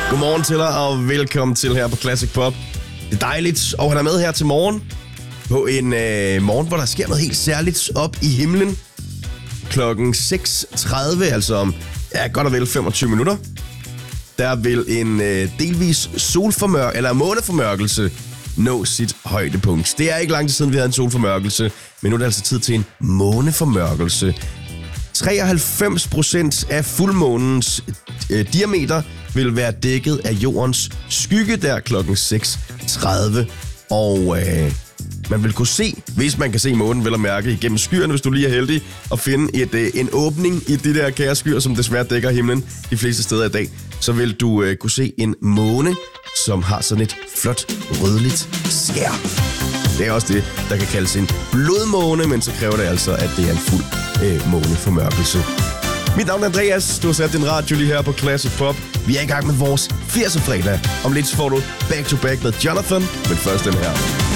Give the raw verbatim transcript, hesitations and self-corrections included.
Godmorgen til dig, og velkommen til her på Classic Pop. Det er dejligt, og han er med her til morgen. På en øh, morgen, hvor der sker noget helt særligt op i himlen. Klokken seks tredive, altså om ja, godt og vel femogtyve minutter. Der vil en øh, delvis solformør eller måneformørkelse nå sit højdepunkt. Det er ikke lang tid siden, vi havde en solformørkelse, men nu er det altså tid til en måneformørkelse. treoghalvfems procent af fuldmånens øh, diameter vil være dækket af jordens skygge der klokken seks tredive. Og øh, man vil kunne se, hvis man kan se månen, vel at mærke, igennem skyerne, hvis du lige er heldig, at finde et, øh, en åbning i de der kære skyer, som desværre dækker himlen de fleste steder i dag, så vil du øh, kunne se en måne, som har sådan et flot rødligt skær. Det er også det, der kan kaldes en blodmåne, men så kræver det altså, at det er en fuld øh, måneformørkelse. Mit navn er Andreas. Du har sat din radio lige her på Classic Pop. Vi er i gang med vores firser fredag. Om lidt får du Back to Back med Jonathan, men først den her.